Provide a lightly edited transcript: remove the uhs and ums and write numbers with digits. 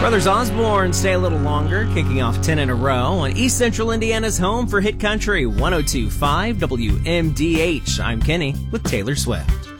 Brothers Osborne stay a little longer, kicking off 10 in a row on East Central Indiana's home for Hit Country 102.5 WMDH. I'm Kenny with Taylor Swift.